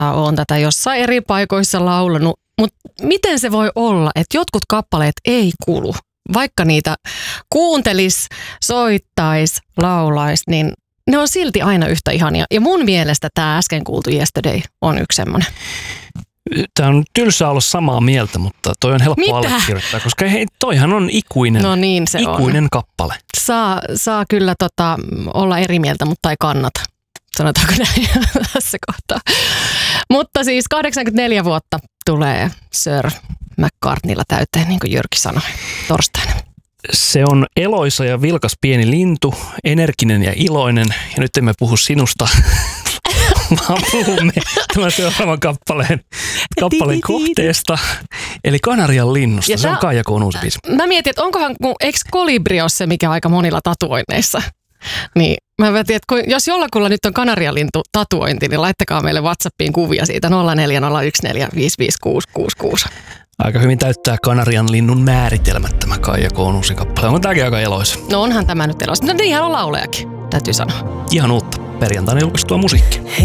olen tätä jossain eri paikoissa laulanut, mutta miten se voi olla, että jotkut kappaleet ei kulu? Vaikka niitä kuuntelis, soittais, laulais, niin ne on silti aina yhtä ihania. Ja mun mielestä tämä äsken kuultu Yesterday on yksi semmoinen. Tämä on tylsää olla samaa mieltä, mutta toi on helppo allekirjoittaa, koska hei, toihan on ikuinen, no niin, se ikuinen on. kappale. Saa kyllä olla eri mieltä, mutta ei kannata. Sanotaanko näin tässä kohtaa. Mutta siis 84 vuotta tulee Sir McCartneylla täyteen, niin kuin Jyrki sanoi torstaina. Se on eloisa ja vilkas pieni lintu, energinen ja iloinen. Ja nyt emme puhu sinusta, vaan puhumme tämän seuraavan kappaleen kohteesta. Eli Kanarian linnusta. Se on Kaija K:n uusi biisi. Mä mietin, että eikö kolibri ole se, mikä aika monilla tatuoinneissa? Niin, mä mietin, että jos jollakulla nyt on kanarialintu tatuointi, niin laittakaa meille WhatsAppiin kuvia siitä 0401455666. Aika hyvin täyttää Kanarian linnun määritelmät tämä Kaija K:n uusi kappale. Onko tämäkin aika eloisa? No onhan tämä nyt eloisa. No niinhän on laulajakin, täytyy sanoa. Ihan uutta perjantaina julkaistua musiikkia.